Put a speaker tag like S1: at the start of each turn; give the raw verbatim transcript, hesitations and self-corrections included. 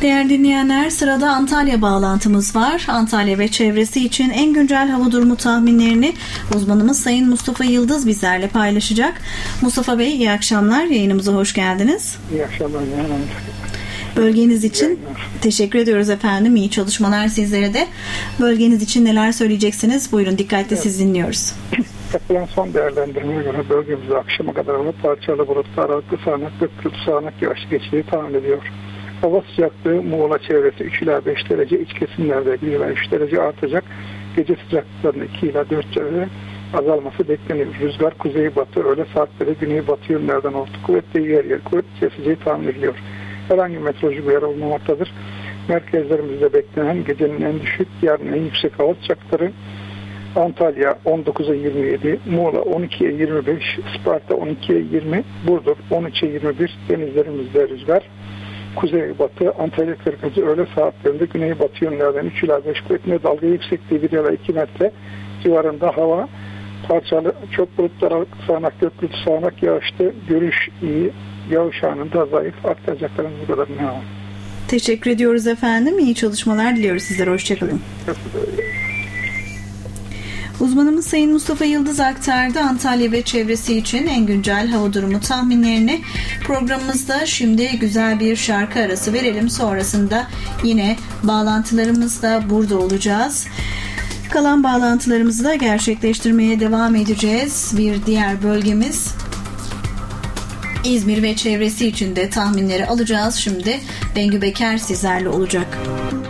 S1: Değerli dinleyenler, sırada Antalya bağlantımız var. Antalya ve çevresi için en güncel hava durumu tahminlerini uzmanımız Sayın Mustafa Yıldız bizlerle paylaşacak. Mustafa Bey, iyi akşamlar. Yayınımıza hoş geldiniz.
S2: İyi akşamlar.
S1: Bölgeniz için teşekkür ediyoruz efendim. İyi çalışmalar sizlere de. Bölgeniz için neler söyleyeceksiniz? Buyurun, dikkatle evet. Sizi dinliyoruz.
S2: Yapılan son değerlendirmeye göre bölgemizde akşama kadar hava parçalı bulutlu aralıklı sağanak gök sağanak yağış geçtiği tahmin ediyor. Hava sıcaklığı Muğla çevresi üç ila beş derece, iç kesimlerde bir ila üç derece artacak. Gece sıcaklıklarının iki ila dört derece azalması bekleniyor. Rüzgar kuzeybatı, öğle saatleri güneybatı yönlerden orta kuvvetli, yer yer kuvvetli eseceği tahmin ediliyor. Herhangi bir meteorolojik uyarı olmamaktadır. Merkezlerimizde beklenen gecenin en düşük, yarın en yüksek hava sıcaklıkları Antalya on dokuza yirmi yedi, Muğla on ikiye yirmi beş, Isparta on ikiye yirmi, Burdur on üçe yirmi bir, denizlerimizde rüzgar kuzeybatı, Antalya Kırkızı öğle saatlerinde güneybatı yönlerden üç ila beş kuvvetli, dalga yüksekliği bir ila iki metre civarında, hava parçalı, çok bulutlu aralıklı sağanak göklü sağanak yağışlı, görüş iyi, yağış anında zayıf. Aktaracaklarımız bu kadar. Ne var?
S1: Teşekkür ediyoruz efendim. İyi çalışmalar diliyoruz sizlere. Hoşçakalın. Uzmanımız Sayın Mustafa Yıldız aktardı Antalya ve çevresi için en güncel hava durumu tahminlerini. Programımızda şimdi güzel bir şarkı arası verelim. Sonrasında yine bağlantılarımızda burada olacağız. Kalan bağlantılarımızı da gerçekleştirmeye devam edeceğiz. Bir diğer bölgemiz İzmir ve çevresi için de tahminleri alacağız. Şimdi Bengü Beker sizlerle olacak.